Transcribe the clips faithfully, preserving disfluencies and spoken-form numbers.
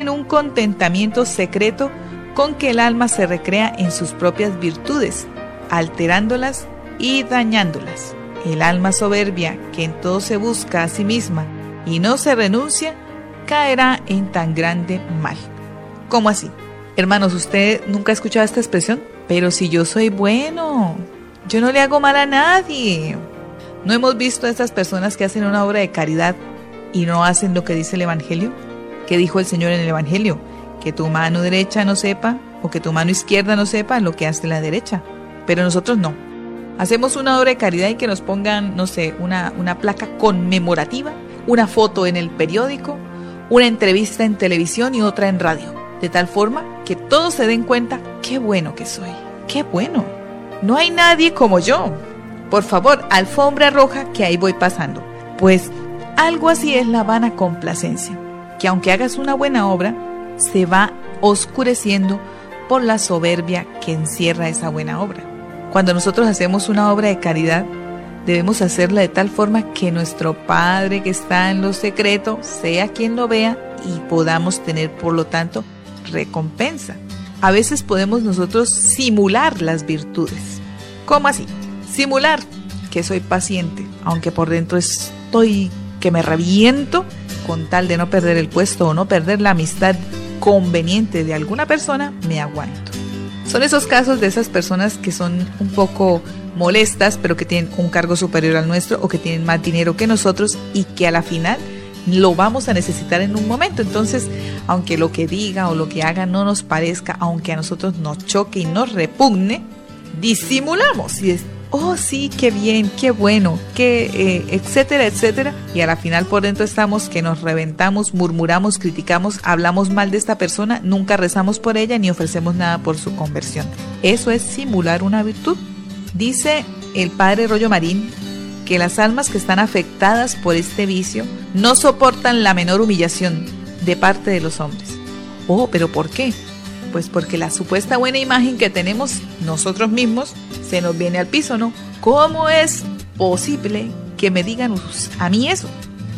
en un contentamiento secreto con que el alma se recrea en sus propias virtudes, alterándolas y dañándolas. El alma soberbia, que en todo se busca a sí misma y no se renuncia, caerá en tan grande mal. ¿Cómo así? Hermanos, ¿usted nunca ha escuchado esta expresión? Pero si yo soy bueno, yo no le hago mal a nadie. ¿No hemos visto a estas personas que hacen una obra de caridad y no hacen lo que dice el Evangelio? ¿Qué dijo el Señor en el Evangelio? Que tu mano derecha no sepa o que tu mano izquierda no sepa lo que hace la derecha. Pero nosotros no. Hacemos una obra de caridad y que nos pongan, no sé, una, una placa conmemorativa, una foto en el periódico, una entrevista en televisión y otra en radio. De tal forma que todos se den cuenta, qué bueno que soy, qué bueno. No hay nadie como yo. Por favor, alfombra roja que ahí voy pasando. Pues algo así es la vana complacencia, que aunque hagas una buena obra, se va oscureciendo por la soberbia que encierra esa buena obra. Cuando nosotros hacemos una obra de caridad, debemos hacerla de tal forma que nuestro Padre que está en lo secreto sea quien lo vea y podamos tener, por lo tanto, recompensa. A veces podemos nosotros simular las virtudes. ¿Cómo así? Simular que soy paciente, aunque por dentro estoy que me reviento, con tal de no perder el puesto o no perder la amistad conveniente de alguna persona, me aguanto. Son esos casos de esas personas que son un poco molestas, pero que tienen un cargo superior al nuestro o que tienen más dinero que nosotros y que a la final lo vamos a necesitar en un momento. Entonces, aunque lo que diga o lo que haga no nos parezca, aunque a nosotros nos choque y nos repugne, disimulamos y es, oh sí, qué bien, qué bueno, qué, eh, etcétera, etcétera. Y a la final por dentro estamos que nos reventamos, murmuramos, criticamos, hablamos mal de esta persona, nunca rezamos por ella ni ofrecemos nada por su conversión. Eso es simular una virtud. Dice el padre Rollo Marín que las almas que están afectadas por este vicio no soportan la menor humillación de parte de los hombres. Oh, ¿pero por qué? Pues porque la supuesta buena imagen que tenemos nosotros mismos se nos viene al piso, ¿no? ¿Cómo es posible que me digan a mí eso?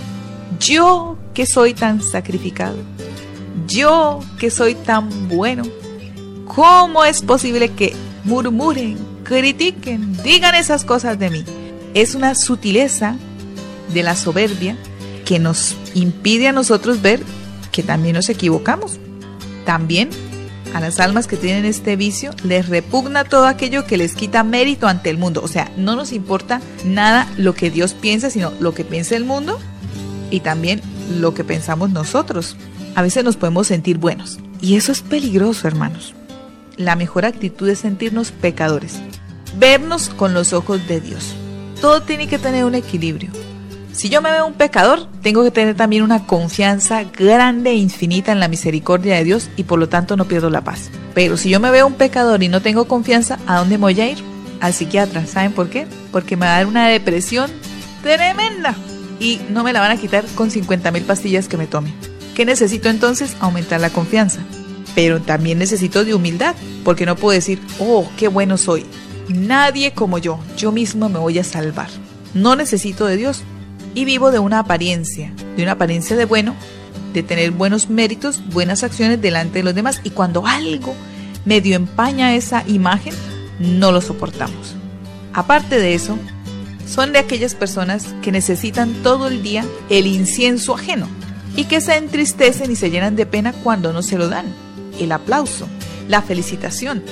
Yo que soy tan sacrificado, yo que soy tan bueno, ¿cómo es posible que murmuren, critiquen, digan esas cosas de mí? Es una sutileza de la soberbia que nos impide a nosotros ver que también nos equivocamos. También a las almas que tienen este vicio les repugna todo aquello que les quita mérito ante el mundo. O sea, no nos importa nada lo que Dios piense, sino lo que piensa el mundo y también lo que pensamos nosotros. A veces nos podemos sentir buenos y eso es peligroso, hermanos. La mejor actitud es sentirnos pecadores, vernos con los ojos de Dios. Todo tiene que tener un equilibrio. Si yo me veo un pecador, tengo que tener también una confianza grande e infinita en la misericordia de Dios y por lo tanto no pierdo la paz. Pero si yo me veo un pecador y no tengo confianza, ¿a dónde me voy a ir? Al psiquiatra. ¿Saben por qué? Porque me va a dar una depresión tremenda y no me la van a quitar con cincuenta mil pastillas que me tome. ¿Qué necesito entonces? Aumentar la confianza. Pero también necesito de humildad, porque no puedo decir, oh, qué bueno soy. Nadie como yo, yo mismo me voy a salvar. No necesito de Dios. Y vivo de una apariencia, de una apariencia de bueno, de tener buenos méritos, buenas acciones delante de los demás. Y cuando algo medio empaña esa imagen, no lo soportamos. Aparte de eso, son de aquellas personas que necesitan todo el día el incienso ajeno y que se entristecen y se llenan de pena cuando no se lo dan. El aplauso, la felicitación,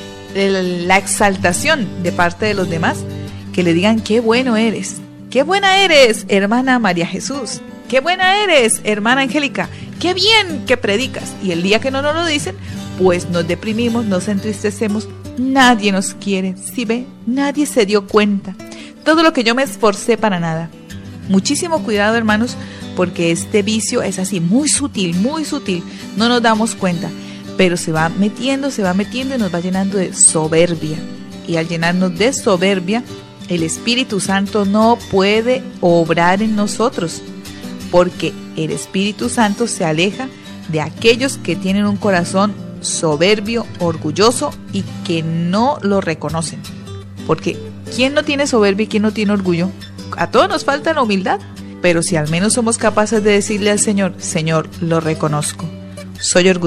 la exaltación de parte de los demás, que le digan qué bueno eres. ¡Qué buena eres, hermana María Jesús! ¡Qué buena eres, hermana Angélica! ¡Qué bien que predicas! Y el día que no nos lo dicen, pues nos deprimimos, nos entristecemos. Nadie nos quiere, ¿sí ve? Nadie se dio cuenta. Todo lo que yo me esforcé para nada. Muchísimo cuidado, hermanos, porque este vicio es así, muy sutil, muy sutil. No nos damos cuenta, pero se va metiendo, se va metiendo y nos va llenando de soberbia. Y al llenarnos de soberbia, el Espíritu Santo no puede obrar en nosotros, porque el Espíritu Santo se aleja de aquellos que tienen un corazón soberbio, orgulloso y que no lo reconocen. Porque ¿quién no tiene soberbia y quién no tiene orgullo? A todos nos falta la humildad, pero si al menos somos capaces de decirle al Señor, Señor, lo reconozco, soy orgulloso.